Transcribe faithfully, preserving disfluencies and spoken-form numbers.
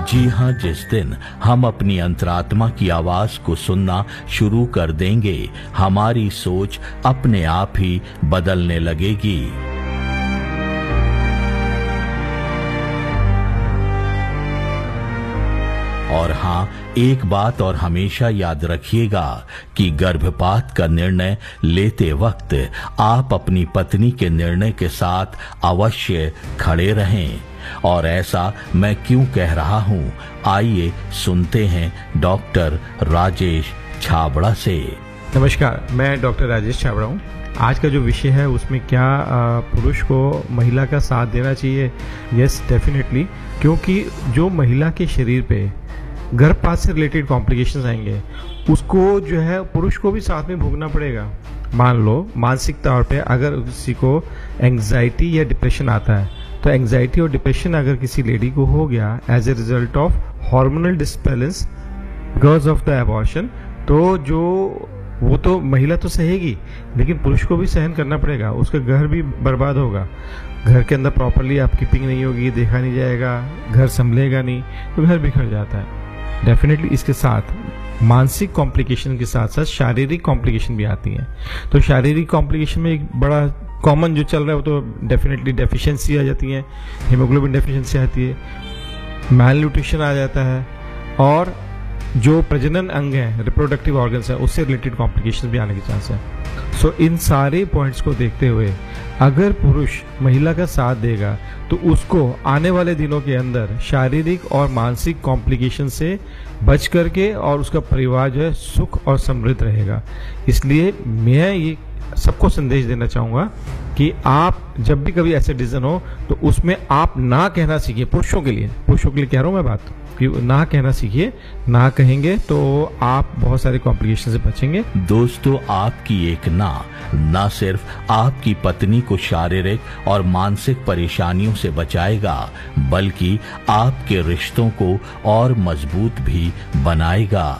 जी हाँ, जिस दिन हम अपनी अंतरात्मा की आवाज को सुनना शुरू कर देंगे, हमारी सोच अपने आप ही बदलने लगेगी। और हाँ, एक बात और हमेशा याद रखिएगा कि गर्भपात का निर्णय लेते वक्त आप अपनी पत्नी के निर्णय के साथ अवश्य खड़े रहें। और ऐसा मैं क्यों कह रहा हूँ, आइए सुनते हैं डॉक्टर राजेश छाबड़ा से। नमस्कार, मैं डॉक्टर राजेश छाबड़ा हूँ। आज का जो विषय है उसमें क्या पुरुष को महिला का साथ देना चाहिए? यस, डेफिनेटली, क्योंकि जो महिला के शरीर पे गर्भपात से रिलेटेड कॉम्प्लिकेशंस आएंगे उसको जो है पुरुष को भी साथ में भोगना पड़ेगा। मान लो मानसिक तौर पे अगर किसी को एंग्जाइटी या डिप्रेशन आता है, तो एंग्जाइटी और डिप्रेशन अगर किसी लेडी को हो गया as a result of hormonal disbalance because of the abortion, तो जो वो तो महिला तो सहेगी लेकिन पुरुष को भी सहन करना पड़ेगा। उसका घर भी बर्बाद होगा, घर के अंदर प्रॉपरली आप कीपिंग नहीं होगी, देखा नहीं जाएगा, घर संभलेगा नहीं, तो घर बिखर जाता है। डेफिनेटली इसके साथ मानसिक कॉम्प्लिकेशन के साथ साथ शारीरिक कॉम्प्लिकेशन भी आती हैं। तो शारीरिक कॉम्प्लिकेशन में एक बड़ा कॉमन जो चल रहा है वो तो डेफिनेटली डेफिशिएंसी आ जाती है, हीमोग्लोबिन डेफिशिएंसी आती है, मैल न्यूट्रिशन आ जाता है, और जो प्रजनन अंग है, रिप्रोडक्टिव ऑर्गन्स है, उससे रिलेटेड कॉम्प्लिकेशन भी आने के चांस है। सो so, इन सारे पॉइंट्स को देखते हुए अगर पुरुष महिला का साथ देगा तो उसको आने वाले दिनों के अंदर शारीरिक और मानसिक कॉम्प्लिकेशन से बच करके और उसका परिवार जो है सुख और समृद्ध रहेगा। इसलिए मैं ये सबको संदेश देना चाहूँगा कि आप जब भी कभी ऐसे डिसीजन हो तो उसमें आप ना कहना सीखिए। पुरुषों के लिए पुरुषों के लिए कह रहा हूँ मैं बात, कि ना कहना सीखिए। ना कहेंगे तो आप बहुत सारे कॉम्प्लिकेशन से बचेंगे। दोस्तों, आपकी एक ना न सिर्फ आपकी पत्नी को शारीरिक और मानसिक परेशानियों से बचाएगा, बल्कि आपके रिश्तों को और मजबूत भी बनाएगा।